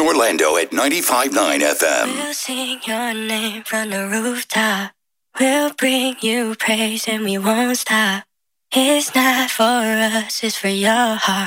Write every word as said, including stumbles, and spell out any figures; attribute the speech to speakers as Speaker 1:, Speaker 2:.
Speaker 1: Orlando at ninety-five point nine F M.
Speaker 2: We'll sing your name from the rooftop. We'll bring you praise and we won't stop. It's not for us, it's for your heart.